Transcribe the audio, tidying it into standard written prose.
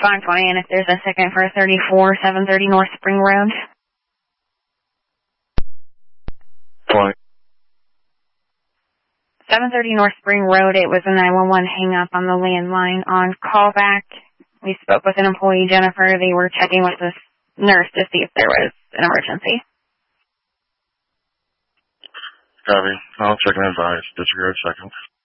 520, and if there's a second for 34, 730 North Spring Road. 20. 730 North Spring Road, it was a 911 hang-up on the landline. On callback, we spoke with an employee, Jennifer. They were checking with this nurse to see if there was an emergency. Copy. I'll check and advise. Disregard seconds.